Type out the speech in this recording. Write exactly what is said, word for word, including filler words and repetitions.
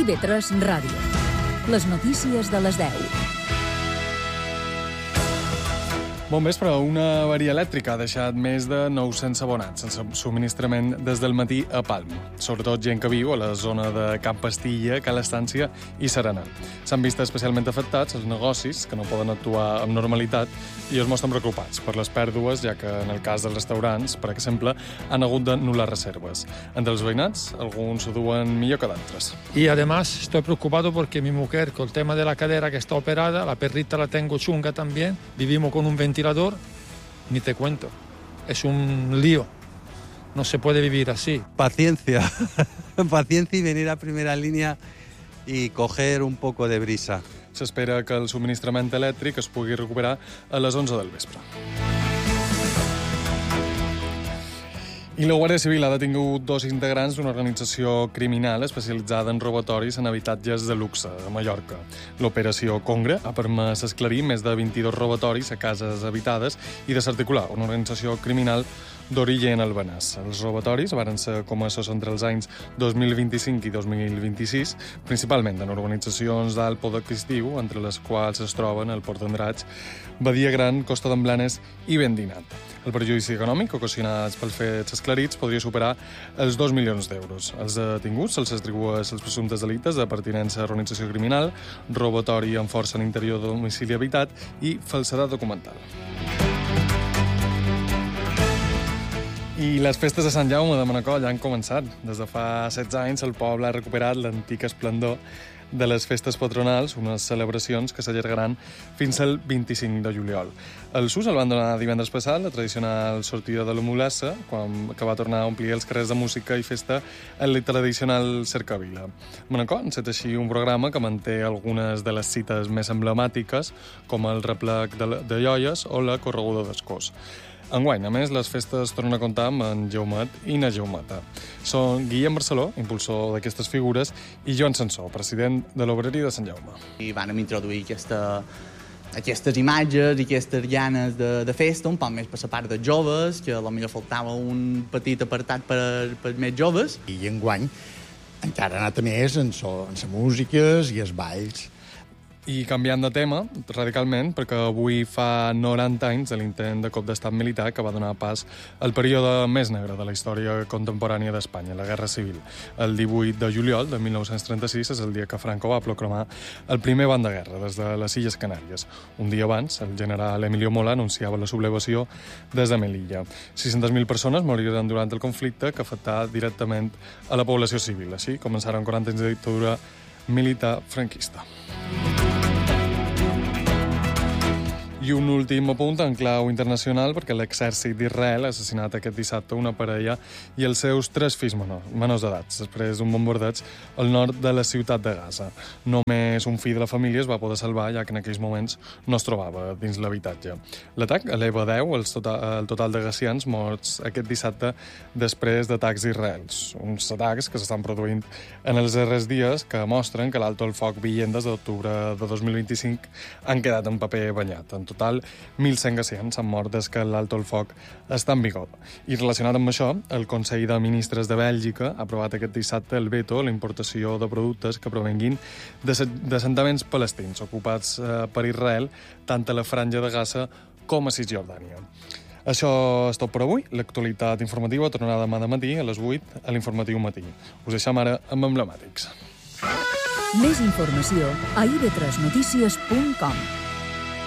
I B tres Ràdio. Les notícies de les deu. Bon vespre. Una avaria elèctrica ha deixat més de nou-cents abonats sense subministrament des del matí a Palma. Sobretot gent que viu a la zona de Camp Pastilla, Cal Estància i Serena. S'han vist especialment afectats els negocis, que no poden actuar amb normalitat, i es mostren preocupats per les pèrdues, ja que en el cas dels restaurants, per exemple, han hagut d'anul·lar reserves. Entre els veïnats, alguns ho duen millor que d'altres. Y además estoy preocupado porque mi mujer, con el tema de la cadera que está operada, la perrita la tengo chunga también, vivimos con un ventilador, ni te cuento. Es un lío. No se puede vivir así. Paciencia. Paciencia y venir a primera línea y coger un poco de brisa. S'espera que el subministrament elèctric es pugui recuperar a les onze del vespre. I la Guàrdia Civil ha detingut dos integrants d'una organització criminal especialitzada en robatoris en habitatges de luxe a Mallorca. L'operació Congre ha permès esclarir més de vint-i-dos robatoris a cases habitades i desarticular una organització criminal d'origen albanès. Els robatoris varen ser comesos entre els anys dos mil vint-i-cinc i dos mil vint-i-sis, principalment en organitzacions d'alt poder adquisitiu, entre les quals es troben el Port d'Andratx, Badia Gran, Costa d'en Blanes i Vendinat. El perjudici econòmic ocasionat pels fets esclarits podria superar els dos milions d'euros. Els detinguts se'ls atribueix els presumptes delictes de pertinença a organització criminal, robatori amb força en l'interior de domicili habitat i falsedat documental. I les festes de Sant Jaume de Manacor ja han començat. Des de fa setze anys el poble ha recuperat l'antic esplendor de les festes patronals, unes celebracions que s'allargaran fins al vint-i-cinc de juliol. El S U S el van donar divendres passat, la tradicional sortida de la Mulassa, quan, que va tornar a omplir els carrers de música i festa en la tradicional cercavila. Manacor enceta així un programa que manté algunes de les cites més emblemàtiques, com el replec de, de Lloies o la correguda d'Escós. Enguany, a més, les festes tornen a comptar amb en Jaumet i na Jaumeta. Són Guillem Barceló, impulsor d'aquestes figures, i Joan Sansó, president de l'Obreri de Sant Jaume. I vam introduir aquesta, aquestes imatges i aquestes ganes de, de festa, un poc més per la part dels joves, que potser faltava un petit apartat per, per més joves. I enguany encara ha anat a més en, so, en les músiques i els balls. I canviant de tema, radicalment, perquè avui fa noranta anys de l'intent de cop d'estat militar que va donar pas al període més negre de la història contemporània d'Espanya, la Guerra Civil. El divuit de juliol de mil nou-cents trenta-sis és el dia que Franco va proclamar el primer ban de guerra des de les Illes Canàries. Un dia abans, el general Emilio Mola anunciava la sublevació des de Melilla. sis-centes mil persones moriren durant el conflicte que afectà directament a la població civil. Així començaren quaranta anys de dictadura militar franquista. I un últim apunt en clau internacional, perquè l'exèrcit d'Israel ha assassinat aquest dissabte una parella i els seus tres fills menors, menors d'edat, després d'un bombardeig al nord de la ciutat de Gaza. Només un fill de la família es va poder salvar, ja que en aquells moments no es trobava dins l'habitatge. L'atac eleva a deu el total, el total de gazians morts aquest dissabte després d'atacs d'Israels. Uns atacs que s'estan produint en els darrers dies que mostren que l'alto al foc vigent des d'octubre de dos mil vint-i-cinc han quedat en paper banyat. En total, mil cent gazians han mort des que l'alto al foc està en vigor. I relacionat amb això, el Consell de Ministres de Bèlgica ha aprovat aquest dissabte el veto a la importació de productes que provenguin d'assentaments palestins ocupats eh, per Israel, tant a la Franja de Gaza com a Cisjordània. Això és tot per avui. L'actualitat informativa tornarà demà de matí a les vuit a l'Informatiu Matí. Us deixem ara amb emblemàtics. Més informació a i be tres notícies punt com.